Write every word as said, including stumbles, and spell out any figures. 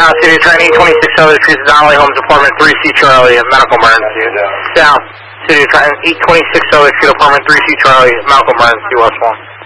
Down, City of Trenton, eight twenty-six Elliott Street, Donnelly Homes, Apartment three C Charlie, medical emergency. Down, City of Trenton, eight twenty-six Elliott Street, Apartment three C Charlie, medical emergency, West one.